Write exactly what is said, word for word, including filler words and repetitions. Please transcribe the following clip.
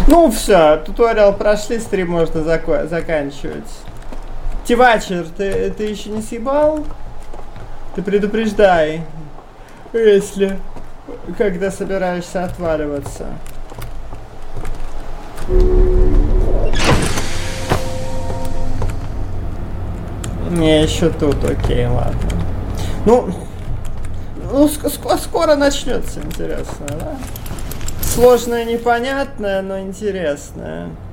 Ну все, туториал прошли, стрим можно зако- заканчивать. Тивачер, ты, ты еще не съебал? Ты предупреждай, если когда собираешься отваливаться. Не, еще тут, окей, ладно. Ну, ну ск- ск- скоро начнется, интересно, да? Сложное, непонятное, но интересное.